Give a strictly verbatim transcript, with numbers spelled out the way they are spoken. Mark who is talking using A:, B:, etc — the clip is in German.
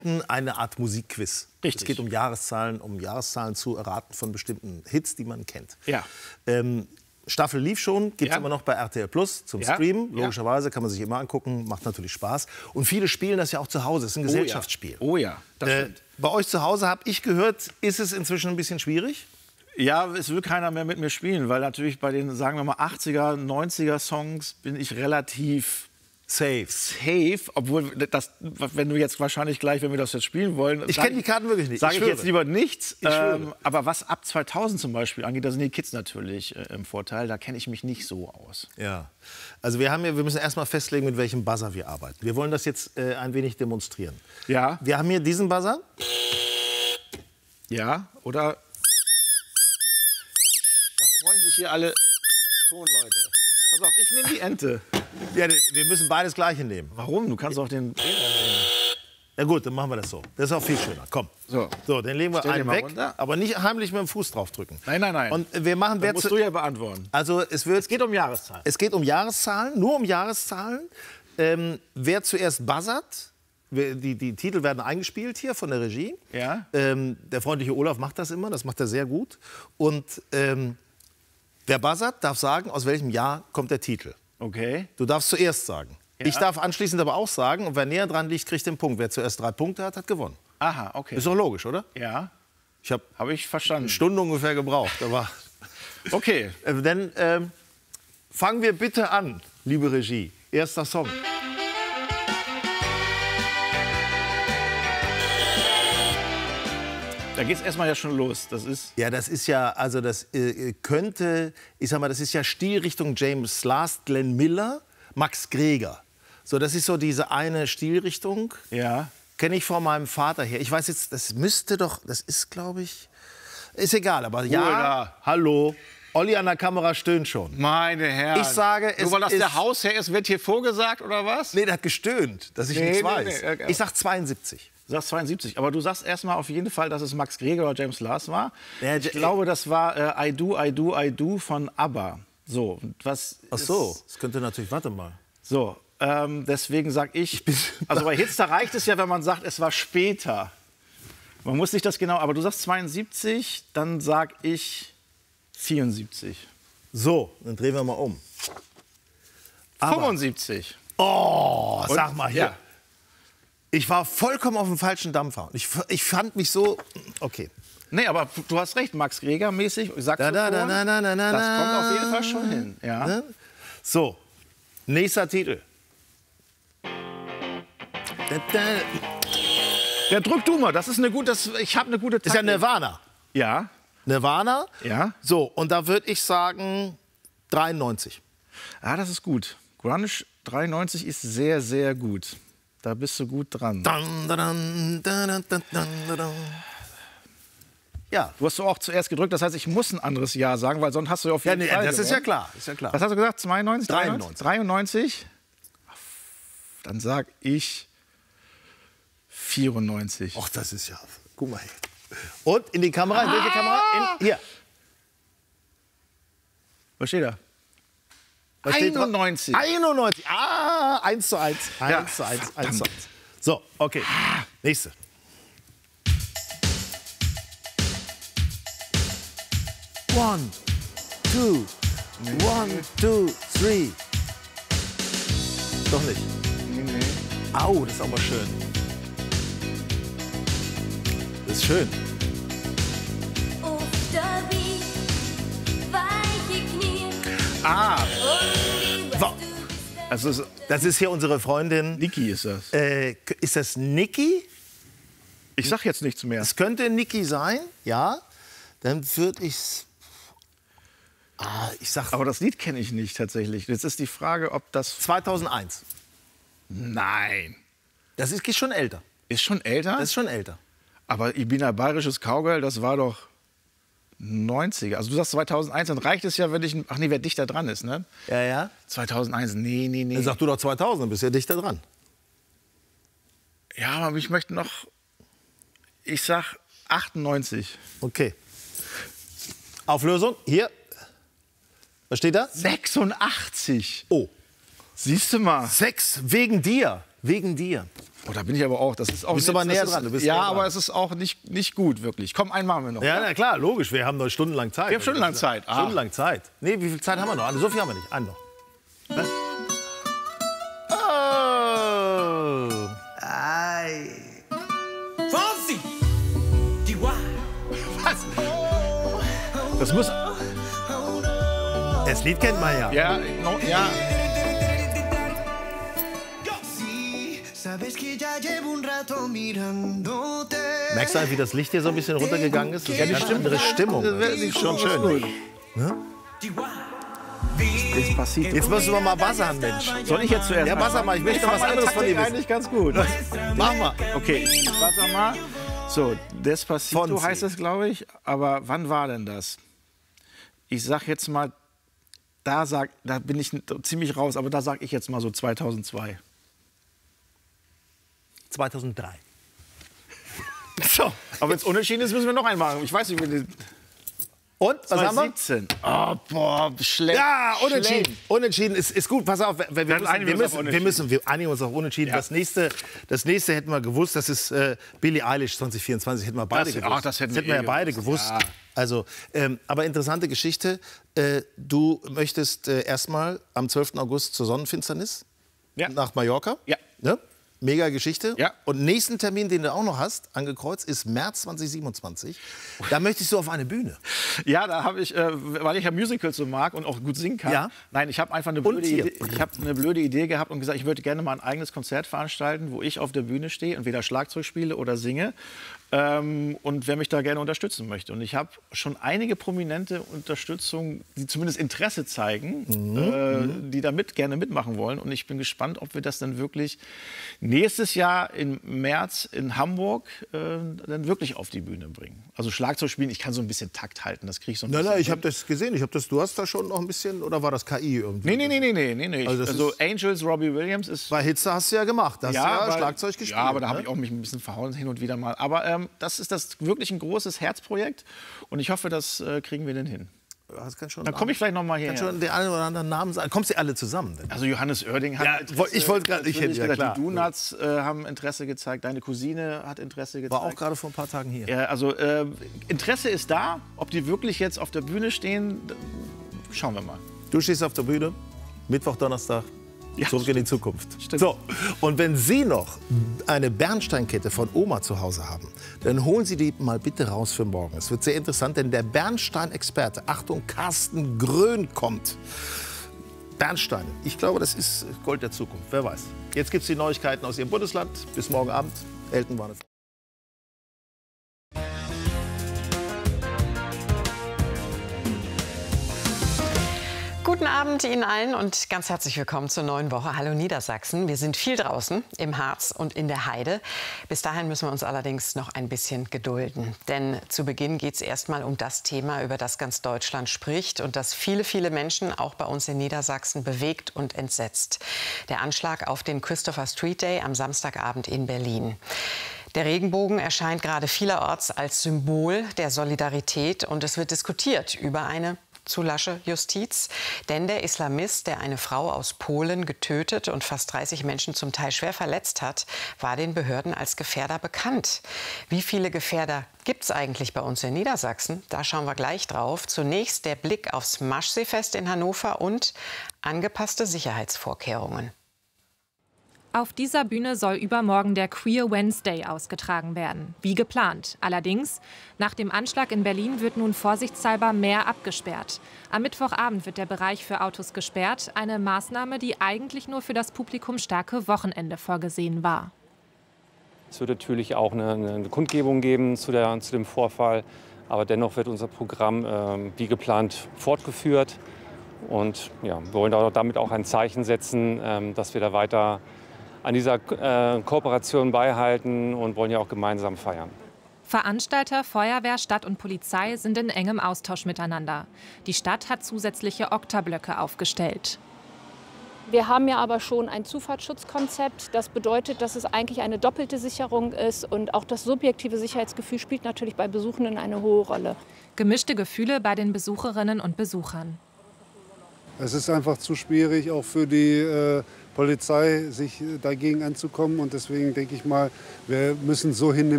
A: eine Art Musikquiz.
B: Richtig.
A: Es geht um Jahreszahlen, um Jahreszahlen zu erraten von bestimmten Hits, die man kennt.
B: Ja.
A: Ähm, Staffel lief schon, gibt es
B: Ja.
A: immer noch bei R T L Plus zum
B: Ja.
A: Streamen.
B: Ja.
A: Logischerweise kann man sich immer angucken, macht natürlich Spaß. Und viele spielen das ja auch zu Hause, es ist ein Gesellschaftsspiel.
B: Oh ja, das
A: Äh,
B: stimmt.
A: bei euch zu Hause, habe ich gehört, ist es inzwischen ein bisschen schwierig?
B: Ja, es will keiner mehr mit mir spielen, weil natürlich bei den, sagen wir mal, achtziger, neunziger Songs bin ich relativ
A: Safe.
B: safe, obwohl das, wenn du jetzt wahrscheinlich gleich, wenn wir das jetzt spielen wollen,
A: Ich kenne die Karten wirklich nicht.
B: sage
A: ich
B: ich
A: schwöre.
B: jetzt lieber nichts.
A: Ich schwöre.
B: Ähm, aber was ab zweitausend zum Beispiel angeht, da sind die Kids natürlich äh, im Vorteil. Da kenne ich mich nicht so aus.
A: Ja. Also wir, haben hier, wir müssen erstmal festlegen, mit welchem Buzzer wir arbeiten. Wir wollen das jetzt äh, ein wenig demonstrieren.
B: Ja,
A: Wir haben hier diesen Buzzer.
B: ja, oder? Da freuen sich hier alle Tonleute. Pass auf, ich nehme die Ente.
A: Ja, wir müssen beides Gleiche nehmen.
B: Warum? Du kannst auch den Räder nehmen.
A: Ja gut, dann machen wir das so. Das ist auch viel schöner. Komm.
B: So.
A: So, den legen wir
B: Stell den
A: einen
B: mal
A: weg,
B: runter.
A: aber nicht heimlich mit dem Fuß draufdrücken.
B: Nein, nein, nein.
A: Und wir machen,
B: das
A: wer
B: musst
A: zu,
B: du ja beantworten.
A: also es wird,
B: Es geht um Jahreszahlen.
A: es geht um Jahreszahlen, nur um Jahreszahlen. Ähm, wer zuerst buzzert, wer- die, die Titel werden eingespielt hier von der Regie.
B: Ja.
A: Ähm, der freundliche Olaf macht das immer, das macht er sehr gut. Und ähm, wer buzzert, darf sagen, aus welchem Jahr kommt der Titel.
B: Okay.
A: Du darfst zuerst sagen.
B: Ja.
A: Ich darf anschließend aber auch sagen, und wer näher dran liegt, kriegt den Punkt. Wer zuerst drei Punkte hat, hat gewonnen.
B: Aha, okay.
A: Ist doch logisch, oder?
B: Ja,
A: Ich habe
B: habe ich verstanden.
A: eine Stunde ungefähr gebraucht. Aber,
B: Okay.
A: äh, dann ähm, fangen wir bitte an, liebe Regie. Erster Song.
B: Da geht's erstmal ja schon los. Das ist
A: Ja, das ist ja, also das äh, könnte, ich sag mal, das ist ja Stilrichtung James Last, Glenn Miller, Max Greger. So, das ist so diese eine Stilrichtung.
B: ja.
A: Kenne ich von meinem Vater her. Ich weiß jetzt, das müsste doch, das ist, glaube ich, ist egal, aber ja,
B: da.
A: hallo, Olli an der Kamera stöhnt schon.
B: Meine Herren.
A: Ich sage, es
B: Nur weil das
A: ist-
B: der Hausherr ist, wird hier vorgesagt oder was?
A: Nee, der hat gestöhnt, dass ich
B: Nee,
A: nichts
B: nee,
A: weiß.
B: nee, okay.
A: Ich sag zweiundsiebzig.
B: Du sagst zweiundsiebzig, aber du sagst erstmal auf jeden Fall, dass es Max Greger oder James Last war.
A: Ja,
B: ich
A: J-
B: glaube, das war äh, I Do, I Do, I Do von ABBA. So, und was
A: Ach so, das könnte natürlich, warte mal.
B: So, ähm, deswegen sag ich, also bei Hits, da reicht es ja, wenn man sagt, es war später. Man muss nicht das genau, aber du sagst zweiundsiebzig, dann sag ich vierundsiebzig.
A: So, dann drehen wir mal um. Aber-
B: fünfundsiebzig.
A: Oh, sag mal hier.
B: Ja.
A: Ich war vollkommen auf dem falschen Dampfer. Ich, ich fand mich so, okay.
B: Nee, aber du hast recht, Max Greger mäßig,
A: Da,
B: Saxophon,
A: da, da, da, da, da, da,
B: das kommt auf jeden Fall schon hin. Ja.
A: Ne? So, nächster Titel. Da, da.
B: Ja, drück du mal, das ist eine gute, das, ich habe eine gute
A: Ist ja
B: Taktik.
A: Nirvana.
B: Ja,
A: Nirvana.
B: ja.
A: So, und da würde ich sagen dreiundneunzig.
B: Ah, das ist gut. Grunge dreiundneunzig ist sehr, sehr gut. Da bist du gut dran.
A: Dun, dun, dun, dun, dun, dun, dun. Ja.
B: Du hast so auch zuerst gedrückt, das heißt, ich muss ein anderes Jahr sagen, weil sonst hast du ja auf
A: Ja,
B: jeden
A: nee,
B: Fall
A: das ist ja
B: gewonnen.
A: klar. Ist ja klar.
B: Was hast du gesagt? zweiundneunzig?
A: dreiundneunzig.
B: dreiundneunzig? Dann sag ich vierundneunzig.
A: Och, das ist ja. Guck mal hier. Und in die Kamera, in welche Kamera? In, hier.
B: Was steht da?
A: Was steht drauf?
B: einundneunzig.
A: einundneunzig. Ah, eins zu eins. eins
B: Ja,
A: zu eins. eins zu
B: verdammt.
A: eins. So, okay. Nächste. One, two, one, two, three. Doch nicht. Au, das ist aber schön. Das ist schön.
C: Auf der Wieg, weiche Knie
B: Ah,
C: und die
A: So,
B: also ist,
A: das ist hier unsere Freundin.
B: Niki ist das.
A: Äh, ist das Niki?
B: Ich sag jetzt nichts mehr.
A: Es könnte Niki sein, ja. Dann würde ich. Ah, ich sag
B: Aber das Lied kenne ich nicht tatsächlich. Jetzt ist die Frage, ob das...
A: zweitausendeins.
B: Nein.
A: Das ist schon älter.
B: Ist schon älter?
A: Das ist schon älter.
B: Aber Ibina Bayerisches Cowgirl, das war doch neunziger. Also du sagst zweitausendeins, dann reicht es ja, wenn ich... Ach nee, wer dichter dran ist, ne?
A: Ja, ja.
B: zweitausendeins, nee, nee, nee.
A: Dann sag du doch zweitausend, dann bist du ja dichter dran.
B: Ja, aber ich möchte noch... Ich sag achtundneunzig.
A: Okay. Auflösung, hier. Was steht da?
B: sechsundachtzig.
A: Oh,
B: Siehst du mal.
A: sechs wegen dir. Wegen dir.
B: Oh, da bin ich aber auch. Das ist auch
A: Du bist
B: nicht-
A: aber näher
B: das
A: dran,
B: Ist,
A: du bist
B: ja,
A: näher
B: aber
A: dran.
B: es ist auch nicht, nicht gut, wirklich. Komm, einen machen wir noch.
A: Ja, na klar, logisch. Wir haben noch stundenlang Zeit.
B: Wir haben stundenlang Zeit. Ah.
A: Stundenlang Zeit. Nee, wie viel Zeit haben wir noch? So viel haben wir nicht. Einen noch. Was? Oh.
D: Fonsi, Chihuahua.
B: Das muss.
A: Das Lied kennt man ja.
B: Ja, no, ja.
A: Merkst du halt, wie das Licht hier so ein bisschen runtergegangen ist? Das ist eine ganz andere Stimmung. Das ist schon schön.
B: Despacito.
A: Jetzt müssen wir mal buzzern, Mensch.
B: Soll ich jetzt zuerst?
A: Ja, buzzer mal. Ich möchte was anderes von dir wissen.
B: Eigentlich ganz gut.
A: Mach mal.
B: Okay, ich buzzer mal. So, Despacito
A: Fonsi.
B: heißt das, glaube ich. Aber wann war denn das? Ich sag jetzt mal, da, sag, da bin ich ziemlich raus, aber da sag ich jetzt mal so zweitausendzwei.
A: zweitausenddrei.
B: So, aber wenn es unentschieden ist, müssen wir noch einen machen. Ich weiß nicht, wie
A: Und, was haben wir?
B: siebzehn. Oh, boah, schlecht.
A: Ja, unentschieden.
B: Schlecht.
A: Unentschieden ist, ist gut. Pass auf, wir, wir,
B: Dann
A: müssen,
B: einigen
A: wir,
B: wir uns auf
A: müssen, wir müssen, wir einigen uns auf unentschieden.
B: Ja.
A: Das, nächste, das nächste hätten wir gewusst, das ist äh, Billie Eilish zwanzig vierundzwanzig. Hätten wir beide
B: Das-
A: gewusst.
B: ach, das hätten
A: hätten
B: wir
A: wir
B: eh
A: ja beide
B: gewusst.
A: gewusst.
B: Ja.
A: Also, ähm, aber interessante Geschichte. Äh, du möchtest äh, erstmal am zwölften August zur Sonnenfinsternis
B: Ja.
A: nach Mallorca.
B: Ja.
A: Ne? Mega Geschichte.
B: Ja.
A: Und nächsten Termin, den du auch noch hast, angekreuzt, ist März zwanzig siebenundzwanzig. Da möchtest du auf eine Bühne.
B: Ja, da habe ich, äh, weil ich ja Musicals so mag und auch gut singen kann.
A: Ja.
B: Nein, ich habe einfach eine
A: Und
B: blöde,
A: hier.
B: Idee, ich hab eine blöde Idee gehabt und gesagt, ich würde gerne mal ein eigenes Konzert veranstalten, wo ich auf der Bühne stehe, entweder Schlagzeug spiele oder singe. Ähm, und wer mich da gerne unterstützen möchte. Und ich habe schon einige prominente Unterstützung, die zumindest Interesse zeigen, äh, die da mit, gerne mitmachen wollen. Und ich bin gespannt, ob wir das dann wirklich nächstes Jahr im März in Hamburg äh, dann wirklich auf die Bühne bringen. Also Schlagzeug spielen, ich kann so ein bisschen Takt halten, das kriege ich so ein
A: Nein,
B: bisschen.
A: nein, ich habe das gesehen. Ich hab das, du hast da schon noch ein bisschen, oder war das K I irgendwie?
B: Nee, nee, nee, nee, nee, nee, nee.
A: Also
B: Also,
A: das ist-
B: Angels, Robbie Williams ist...
A: Bei Hitze hast du ja gemacht. Da hast du ja
B: weil-
A: Schlagzeug gespielt.
B: Ja, aber da
A: ne?
B: habe ich auch mich ein bisschen verhauen hin und wieder mal. Aber ähm, das ist das wirklich ein großes Herzprojekt und ich hoffe, das äh, kriegen wir denn hin.
A: Das kann schon
B: Dann komme ich vielleicht noch mal hierher.
A: Kann schon den einen oder anderen Namen sagen. Kommst du alle zusammen? Denn?
B: Also Johannes Oerding hat
A: Ja,
B: Interesse,
A: ich wollte grad- ich hätte-
B: natürlich
A: ja,
B: gesagt,
A: klar.
B: die Donuts äh, haben Interesse gezeigt, deine Cousine hat Interesse gezeigt.
A: War auch gerade vor ein paar Tagen hier.
B: Ja, also äh, Interesse ist da, ob die wirklich jetzt auf der Bühne stehen, d- schauen wir mal.
A: Du stehst auf der Bühne, Mittwoch, Donnerstag,
B: Ja,
A: zurück in die Zukunft.
B: Stimmt.
A: So, und wenn Sie noch eine Bernsteinkette von Oma zu Hause haben, dann holen Sie die mal bitte raus für morgen. Es wird sehr interessant, denn der Bernstein-Experte, Achtung, Carsten Grön kommt. Bernstein, ich glaube, das ist Gold der Zukunft, wer weiß. Jetzt gibt es die Neuigkeiten aus Ihrem Bundesland. Bis morgen Abend. Elton war eine
E: Guten Abend Ihnen allen und ganz herzlich willkommen zur neuen Woche. Hallo Niedersachsen. Wir sind viel draußen im Harz und in der Heide. Bis dahin müssen wir uns allerdings noch ein bisschen gedulden. Denn zu Beginn geht es erst mal um das Thema, über das ganz Deutschland spricht und das viele, viele Menschen auch bei uns in Niedersachsen bewegt und entsetzt. Der Anschlag auf den Christopher Street Day am Samstagabend in Berlin. Der Regenbogen erscheint gerade vielerorts als Symbol der Solidarität und es wird diskutiert über eine zu lasche Justiz. Denn der Islamist, der eine Frau aus Polen getötet und fast dreißig Menschen zum Teil schwer verletzt hat, war den Behörden als Gefährder bekannt. Wie viele Gefährder gibt es eigentlich bei uns in Niedersachsen? Da schauen wir gleich drauf. Zunächst der Blick aufs Maschseefest in Hannover und angepasste Sicherheitsvorkehrungen.
F: Auf dieser Bühne soll übermorgen der Queer Wednesday ausgetragen werden, wie geplant. Allerdings, nach dem Anschlag in Berlin wird nun vorsichtshalber mehr abgesperrt. Am Mittwochabend wird der Bereich für Autos gesperrt, eine Maßnahme, die eigentlich nur für das Publikum starke Wochenende vorgesehen war.
G: Es wird natürlich auch eine, eine Kundgebung geben zu, der, zu dem Vorfall, aber dennoch wird unser Programm äh, wie geplant fortgeführt. Und ja, wir wollen damit auch ein Zeichen setzen, äh, dass wir da weiter an dieser äh, Kooperation beibehalten und wollen ja auch gemeinsam feiern.
F: Veranstalter, Feuerwehr, Stadt und Polizei sind in engem Austausch miteinander. Die Stadt hat zusätzliche Oktablöcke aufgestellt.
H: Wir haben ja aber schon ein Zufahrtsschutzkonzept. Das bedeutet, dass es eigentlich eine doppelte Sicherung ist. Und auch das subjektive Sicherheitsgefühl spielt natürlich bei Besuchenden eine hohe Rolle.
F: Gemischte Gefühle bei den Besucherinnen und Besuchern.
I: Es ist einfach zu schwierig, auch für die äh, Polizei, sich dagegen anzukommen. Und deswegen denke ich mal, wir müssen so hinnehmen,